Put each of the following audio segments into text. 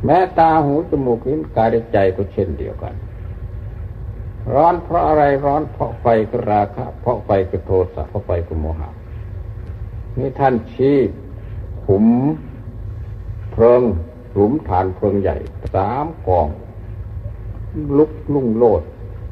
แม้ตาหูจมูกลิ้นกายใจก็เช่นเดียวกันร้อนเพราะอะไรร้อนเพราะไฟคือราคะเพราะไฟคือโทสะเพราะไฟคือโมหะนี่ท่านชี้ขุมเพลิงหลุมฐานเพลิงใหญ่3 กองลุกลุ่งโลด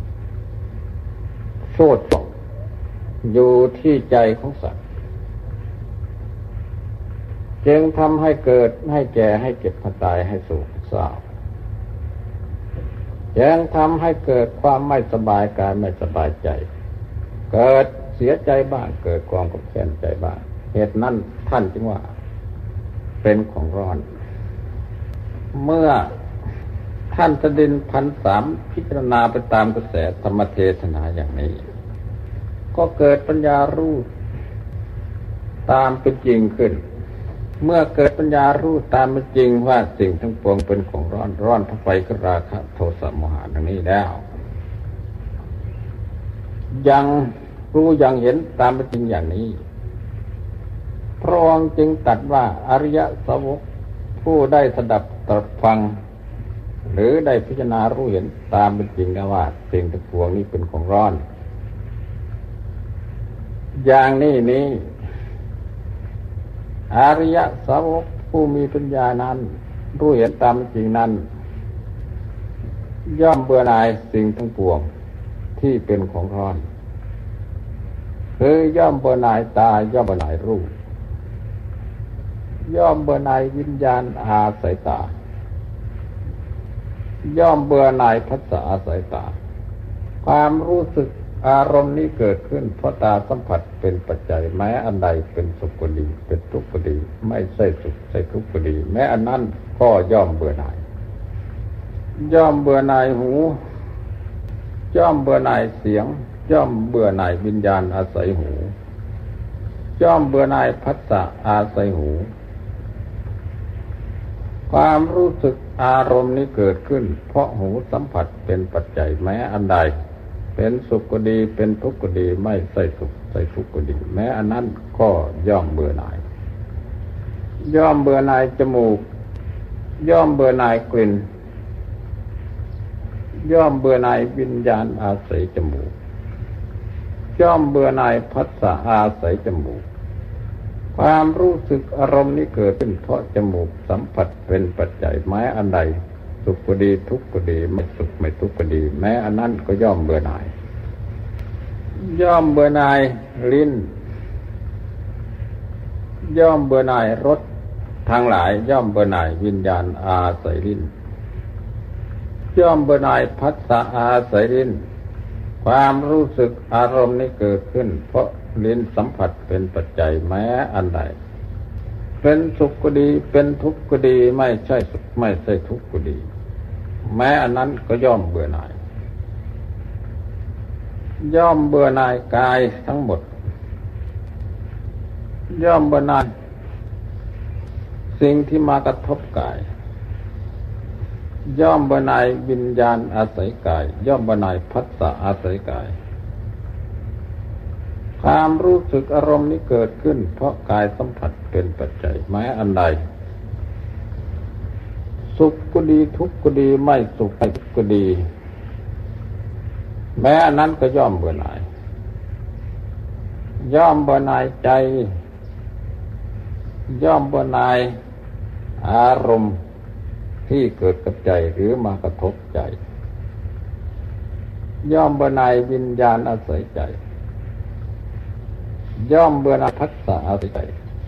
โชติส่องอยู่ที่ใจของสัตว์จึงทำให้เกิดให้แก่ให้เจ็บให้ตายให้โศกเศร้ายังทำให้เกิดความไม่สบายกายไม่สบายใจเกิดเสียใจบ้างเกิดความขับแค้นใจบ้างเหตุนั้นท่านจึงว่าเป็นของร้อนเมื่อท่านสดินพันสามพิจารณาไปตามกระแสธรรมเทศนาอย่างนี้ก็เกิดปัญญารู้ตามเป็นจริงขึ้นเมื่อเกิดปัญญารู้ตามเป็นจริงว่าสิ่งทั้งปวงเป็นของร้อนร้อนเพราะไฟคือราคะโทสะโมหะดังนี้แล้วยังรู้ยังเห็นตามเป็นจริงอย่างนี้พระองค์จึงตรัสว่าอริยสาวกผู้ได้สดับตรัสฟังหรือได้พิจารณารู้เห็นตามเป็นจริงแล้วว่าสิ่งทั้งปวงนี้เป็นของร้อนอย่างนี้อริยสาวกผู้มีปัญญานั้นรู้เห็นตามเป็นจริงนั้นย่อมเบื่อหน่ายสิ่งทั้งปวงที่เป็นของร้อนคือย่อมเบื่อหน่ายตาย่อมเบื่อหน่ายรูปย่อมเบื่อหน่ายวิญญาณอาศัยตาย่อมเบื่อหน่ายผัสสะอาศัยตาความรู้สึกอารมณ์นี้เกิดขึ้นเพราะตาสัมผัสเป็นปัจจัยแม้อันใดเป็นสุขก็ดีเป็นทุกข์ก็ดีไม่ใช่สุขใช่ทุกข์ก็ดีแม้อันนั้นก็ย่อมเบื่อหน่ายย่อมเบื่อหน่ายหูย่อมเบื่อหน่ายเสียงย่อมเบื่อหน่ายวิญญาณอาศัยหูย่อมเบื่อหน่ายผัสสะอาศัยหูความรู้สึกอารมณ์นี้เกิดขึ้นเพราะหูสัมผัสเป็นปัจจัยแม้อันใดเป็นสุขก็ดีเป็นทุกข์ก็ดีไม่ใช่สุขใช่ทุกข์ก็ดีแม้อันนั้นก็ย่อมเบื่อหน่ายย่อมเบื่อหน่ายจมูกย่อมเบื่อหน่ายกลิ่นย่อมเบื่อหน่ายวิญญาณอาศัยจมูกย่อมเบื่อหน่ายผัสสะอาศัยจมูกความรู้สึกอารมณ์นี้เกิดขึ้นเพราะจมูกสัมผัสเป็นปัจจัยแม้อันใดสุขก็ดีทุกข์ก็ดีไม่สุขไม่ทุกข์ก็ดีแม้อันนั้นก็ย่อมเบื่อหน่ายย่อมเบื่อหน่ายลิ้นย่อมเบื่อหน่ายรสทั้งหลายย่อมเบื่อหน่ายวิญญาณอาศัยลิ้นย่อมเบื่อหน่ายผัสสะอาศัยลิ้นความรู้สึกอารมณ์นี้เกิดขึ้นเพราะลิ้นสัมผัสเป็นปัจจัยแม้อันใดเป็นสุขก็ดีเป็นทุกข์ก็ดีไม่ใช่สุขไม่ใช่ทุกข์ก็ดีแม้อันนั้นก็ย่อมเบื่อหน่ายย่อมเบื่อหน่ายกายทั้งหมดย่อมเบื่อหน่ายสิ่งที่มากระทบกายย่อมเบื่อหน่ายวิญญาณอาศัยกายย่อมเบื่อหน่ายผัสสะอาศัยกายความรู้สึกอารมณ์นี้เกิดขึ้นเพราะกายสัมผัสเป็นปัจจัยแม้อันใดสุขก็ดีทุกข์ก็ดีไม่สุขไม่ทุกข์ก็ดีแม้อันนั้นก็ย่อมเบื่อหน่ายย่อมเบื่อหน่ายใจย่อมเบื่อหน่ายอารมณ์ที่เกิดกับใจหรือมากระทบใจย่อมเบื่อหน่ายวิญญาณอาศัยใจย่อมเบื่อหน่ายผัสสะอาศัยใจ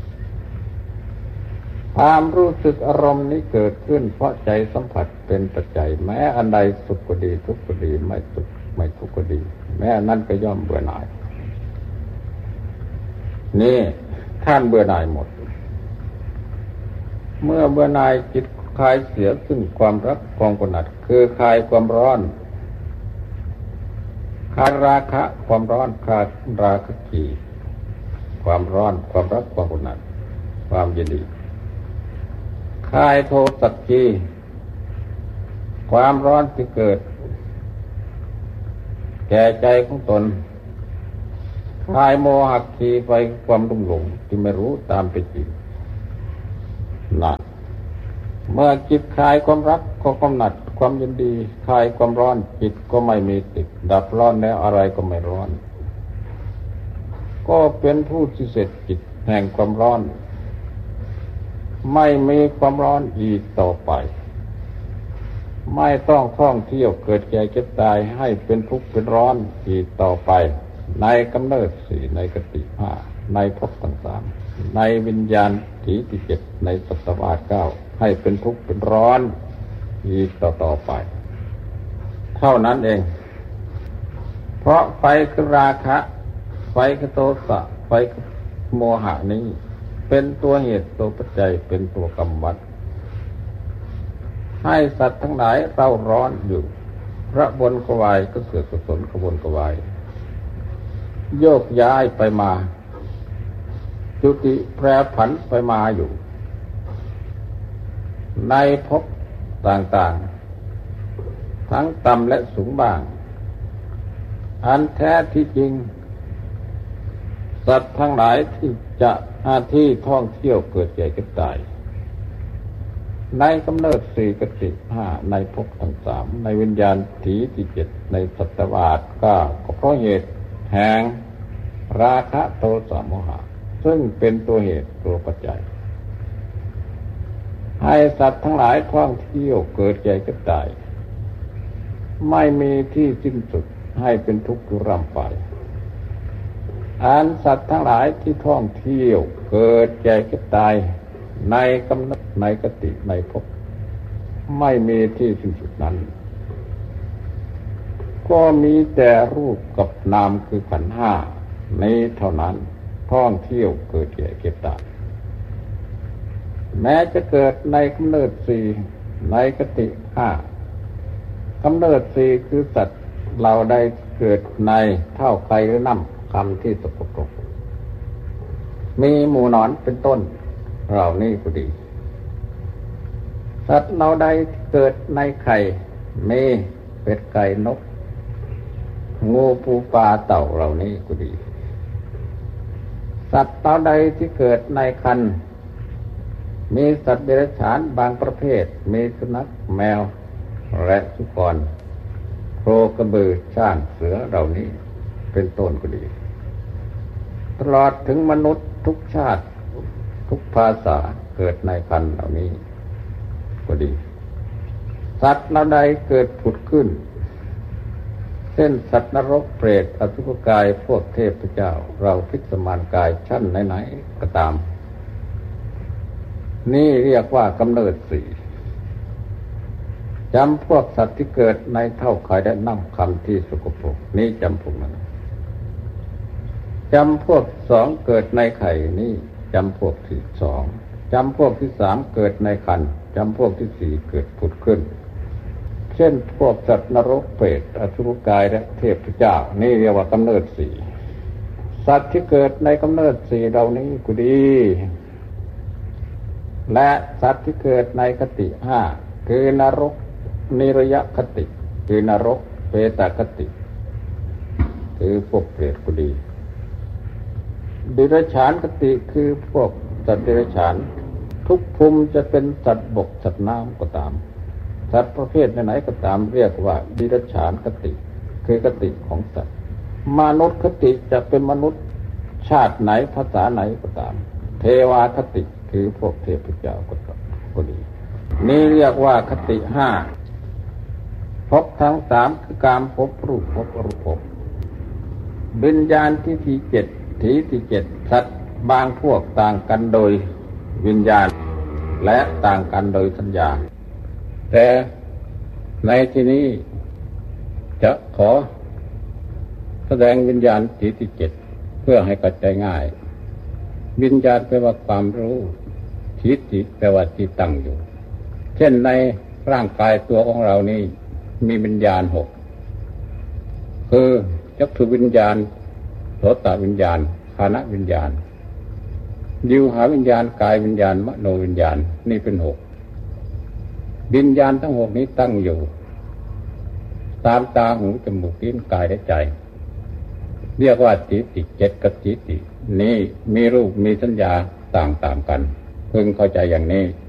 ความรู้สึกอารมณ์นี้เกิดขึ้นเพราะใจสัมผัสเป็นปัจจัยแม้อันใดสุขก็ดีทุกข์ก็ดีไม่สุขไม่ทุกข์ก็ดีแม้อันนั้นก็ย่อมเบื่อหน่ายนี่ท่านเบื่อหน่ายหมดเมื่อเบื่อหน่ายจิตคลายเสียซึ่งความรักความกำหนัดคือคลายความร้อนคลายราคะความร้อนคลายราคะกีความร้อนความรักความกำหนัดความยินดีคลายโทสะกีความร้อนที่เกิดแก่ใจของตนคลายโมหะกีไปความลุ่มหลงที่ไม่รู้ตามเป็นจริงนั่นโมมื่อจิตคลายความรักก็กำหนัดความยินดีคลายความร้อนจิตก็ไม่มีติดดับร้อนแล้วอะไรก็ไม่ร้อนก็เป็นผู้ที่เสร็จจิตแห่งความร้อนไม่มีความร้อนอีกต่อไปไม่ต้องท่องเที่ยวเกิดแก่เจ็บตายให้เป็นทุกข์เป็นร้อนอีกต่อไปในกำเนิดสี่ในกติห้าในภพต่างๆในวิญญาณถีที่เจ็ดในสัตวาสเก้าให้เป็นทุกข์เป็นร้อนอีกต่อไปเท่านั้นเองเพราะไฟคือราคะไฟคือโทสะไฟคือโมหะนี้เป็นตัวเหตุตัวปัจจัยเป็นตัวกำบัดให้สัตว์ทั้งหลายเร่าร้อนอยู่พระบนกวายก็เสือกสนขบวนกวายโยกย้ายไปมาจุติแปรผันไปมาอยู่ในภพต่างๆทั้งต่ำและสูงบ้างอันแท้ที่จริงสัตว์ทั้งหลายที่จะที่ท่องเที่ยวเกิดแก่เก็บตายในกำเนิดสี่กติห้าในภพทั้งสามในวิญญาณถีที่เจ็ดในสัตวาสเก้าก็เพราะเหตุแห่งราคะโทสะโมหะซึ่งเป็นตัวเหตุตัวปัจจัยให้สัตว์ทั้งหลายท่องเที่ยวเกิดแก่เก็บตายไม่มีที่สิ้นสุดให้เป็นทุกข์ร่ำไปอันสัตว์ทั้งหลายที่ท่องเที่ยวเกิดแก่เก็บตายในกำเนิดในกติในภพไม่มีที่สิ้นสุดนั้นก็มีแต่รูปกับนามคือขันธ์ห้านี้เท่านั้นท่องเที่ยวเกิดแก่เก็บตายแม้จะเกิดในกำเนิดสี่ในกติห้ากำเนิดสี่คือสัตว์เราได้เกิดในเท่าไคหรือน้ำคำที่สกปรกมีหมูหนอนเป็นต้นเหล่านี้ก็ดีสัตว์เราได้เกิดในไข่มีเป็ดไก่นกงูปูปลาเต่าเหล่านี้ก็ดีสัตว์เราใดที่เกิดในครรภ์มีสัตว์เดรัจฉานบางประเภทมีสุนัขแมวและสุกรโคกระบือช้างเสือเหล่านี้เป็นต้นก็ดีตลอดถึงมนุษย์ทุกชาติทุกภาษาเกิดในครรภ์เหล่านี้ก็ดีสัตว์เหล่าใดเกิดผุดขึ้นเช่นสัตว์นรกเปรตอสุรกายพวกเทพเจ้าเราพิสมานกายชั้นไหนๆก็ตามนี่เรียกว่ากำเนิดสี่จำพวกสัตว์ที่เกิดในเท่าไข่และน้ำคำที่สกปรกนี้จำพวกนั้นจำพวกสองเกิดในไข่นี้จำพวกที่สองจำพวกที่สามเกิดในครรภ์จำพวกที่สี่เกิดผุดขึ้นเช่นพวกสัตว์นรกเปรตอสุรกายและเทพเจ้านี่เรียกว่ากำเนิดสี่สัตว์ที่เกิดในกำเนิดสี่เหล่านี้ก็ดีและสัตว์ที่เกิดในคติห้าคือนรกนิรยคติคือนรกเปตคติคือพวกเปรตก็ดีเดรัจฉานคติคือพวกสัตว์เดรัจฉานทุกภูมิจะเป็นสัตว์บกสัตว์น้ำก็ตามสัตว์ประเภทไหนๆก็ตามเรียกว่าเดรัจฉานคติคือคติของสัตว์มนุษย์คติจะเป็นมนุษย์ชาติไหนภาษาไหนก็ตามเทวาคติคือพวกเทพเจ้าก็ดีนี่เรียกว่าคติห้าภพทั้งสามคือกามภพรูปภพอรูปภพวิญญาณที่เจ็ดถีที่เจ็ดสัตว์บางพวกต่างกันโดยวิญญาณและต่างกันโดยสัญญาแต่ในที่นี้จะขอแสดงวิญญาณถีที่เจ็ดเพื่อให้เข้าใจง่ายวิญญาณแปลว่าความรู้ถีติแปลว่าที่ตั้งอยู่เช่นในร่างกายตัวของเรานี้มีวิญญาณหกคือจักขุวิญญาณโสตวิญญาณฆานวิญญาณยิวหาวิญญาณกายวิญญาณมโนวิญญาณนี่เป็นหกวิญญาณทั้งหกนี้ตั้งอยู่ตามตาหูจมูกลิ้นกายและใจเรียกว่าจิตติเจ็ดกับจิตตินี้มีรูปมีสัญญาต่างกันพึงเข้าใจอย่างนี้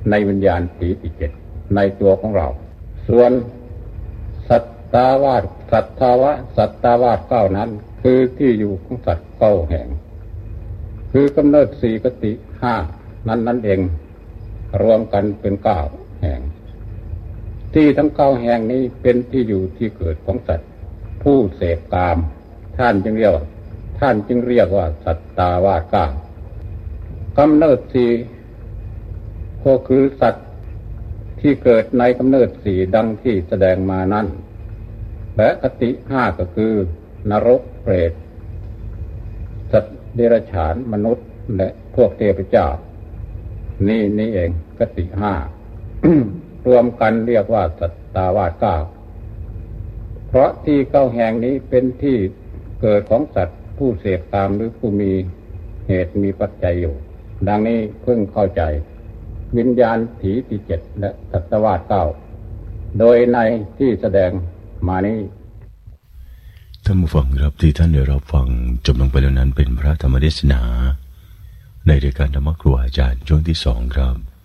ในวิญญาณถีที่เจ็ดในตัวของเราส่วนสัตตาวาสสัตตาวาสเก้านั้นคือที่อยู่ของสัตว์เก้าแห่งคือกำเนิดสี่กติห้านั่นเองรวมกันเป็นเก้าแห่งที่ทั้งเก้าแห่งนี้เป็นที่อยู่ที่เกิดของสัตว์ผู้เสพกามท่านจึงเรียกว่าสัตตาวาสเก้ากำเนิดสี่ก็คือสัตว์ที่เกิดในกำเนิดสี่ดังที่แสดงมานั้นและคติห้าก็คือนรกเปรตสัตว์เดรัจฉานมนุษย์และพวกเทพเจ้านี่เองคติห้า รวมกันเรียกว่าสัตตาวาสเก้าเพราะที่เก้าแห่งนี้เป็นที่เกิดของสัตว์ผู้เสพกามหรือผู้มีเหตุมีปัจจัยอยู่ดังนี้เพิ่งเข้าใจวิญญาณถีที่เจ็ดและสัตตวาสเก้าโดยในที่แสดงมานี้ท่านผู้ฟังครับที่ท่านได้รับฟังจบลงไปแล้วนั้นเป็นพระธรรมเทศนาในรายการธรรมครูอาจารย์ช่วงที่2ครับ